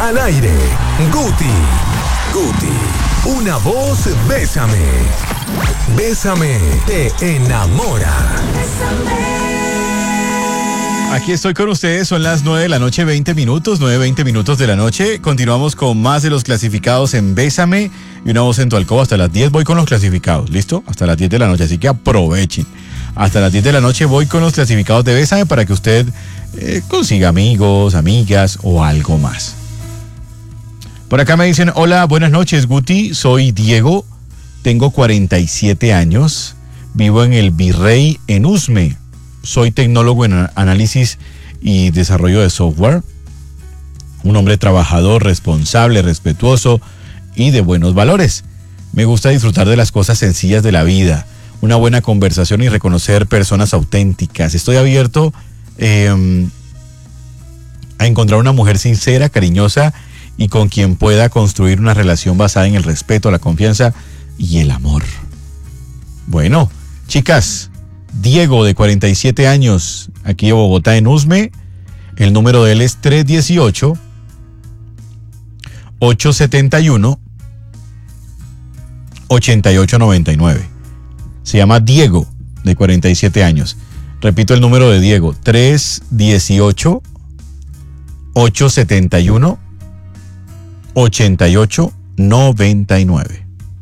al aire. Guti, una voz, bésame. Bésame, te enamora. Aquí estoy con ustedes, son las 9 de la noche, 20 minutos, 9:20 minutos de la noche. Continuamos con más de los clasificados en Bésame y una voz en tu alcoba. Hasta las 10 voy con los clasificados, ¿listo? Hasta las 10 de la noche, así que aprovechen. Hasta las 10 de la noche voy con los clasificados de Bésame para que usted consiga amigos, amigas o algo más. Por acá me dicen, hola, buenas noches, Guti, soy Diego, tengo 47 años, vivo en el Virrey en Usme. Soy tecnólogo en análisis y desarrollo de software. Un hombre trabajador, responsable, respetuoso y de buenos valores. Me gusta disfrutar de las cosas sencillas de la vida. Una buena conversación y reconocer personas auténticas. Estoy abierto a encontrar una mujer sincera, cariñosa y con quien pueda construir una relación basada en el respeto, la confianza y el amor. Bueno, chicas, Diego, de 47 años, aquí en Bogotá, en Usme. El número de él es 318-871-8899. Se llama Diego, de 47 años. Repito el número de Diego, 318-871-8899.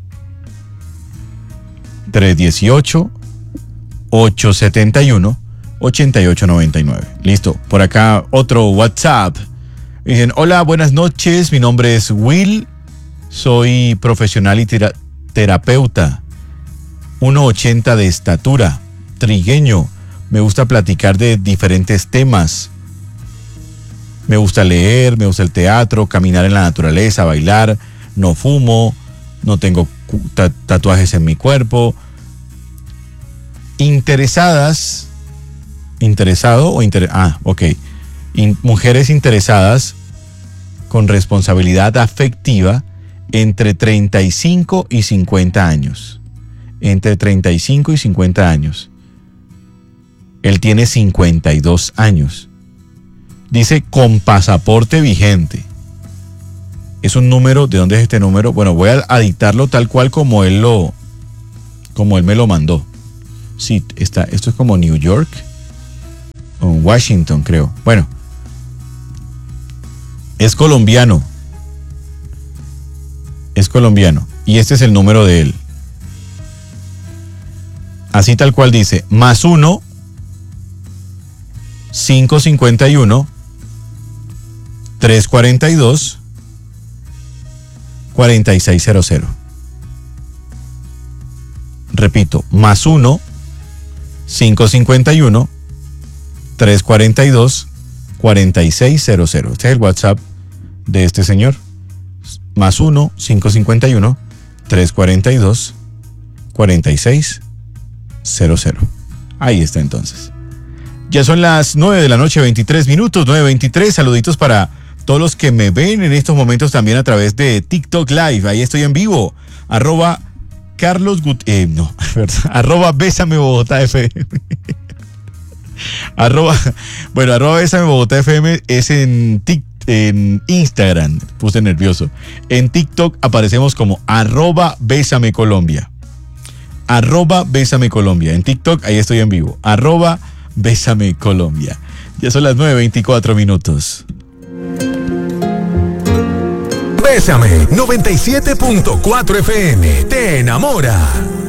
318-871-8899. Listo. Por acá otro WhatsApp. Dicen, hola, buenas noches. Mi nombre es Will. Soy profesional y terapeuta. 1,80 de estatura. Trigueño. Me gusta platicar de diferentes temas. Me gusta leer, me gusta el teatro, caminar en la naturaleza, bailar. No fumo. No tengo tatuajes en mi cuerpo. Mujeres interesadas con responsabilidad afectiva entre 35 y 50 años. Entre 35 y 50 años. Él tiene 52 años. Dice con pasaporte vigente. Es un número, ¿de dónde es este número? Bueno, voy a dictarlo tal cual como él me lo mandó. Sí, esto es como New York o Washington, creo. Bueno, es colombiano. Es colombiano. Y este es el número de él. Así tal cual dice, +1 551 342 4600. Repito, +1 551 342 4600. Este es el WhatsApp de este señor. +1 551 342 4600. Ahí está entonces. Ya son las 9 de la noche, 23 minutos, 9:23. Saluditos para todos los que me ven en estos momentos también a través de TikTok Live. Ahí estoy en vivo. @ Bésame Bogotá FM. @ Bésame Bogotá FM es en Instagram. Puse nervioso. En TikTok aparecemos como @Bésame Colombia. @Bésame Colombia. En TikTok, ahí estoy en vivo. @Bésame Colombia. Ya son las 9:24 minutos. Bésame 97.4 FM. Te enamora.